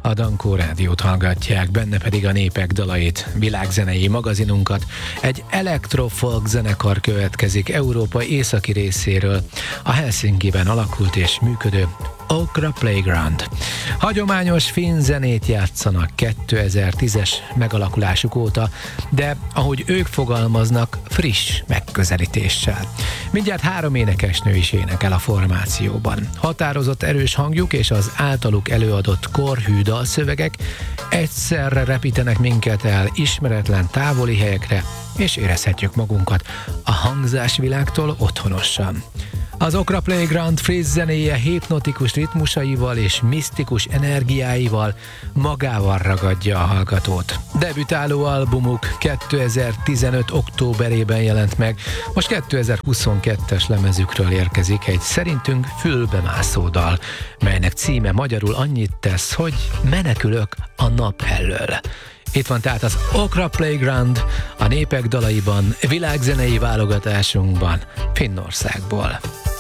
A Dankó Rádiót hallgatják, benne pedig a népek dalait, világzenei magazinunkat. Egy elektrofolk zenekar következik Európa északi részéről, a Helsinkiben alakult és működő Okra Playground. Hagyományos finn zenét játszanak 2010-es megalakulásuk óta, de ahogy ők fogalmaznak, friss megközelítéssel. Mindjárt 3 énekesnő is énekel a formációban. Határozott erős hangjuk és az általuk előadott korhű dalszövegek egyszerre repítenek minket el ismeretlen távoli helyekre, és érezhetjük magunkat a hangzásvilágtól otthonosan. Az Okra Playground friss zenéje hipnotikus ritmusaival és misztikus energiáival magával ragadja a hallgatót. Debütáló albumuk 2015. októberében jelent meg, most 2022-es lemezükről érkezik egy szerintünk fülbemászó dal, melynek címe magyarul annyit tesz, hogy menekülök a nap elől. Itt van tehát az Okra Playground a népek dalaiban, világzenei válogatásunkban, Finnországból.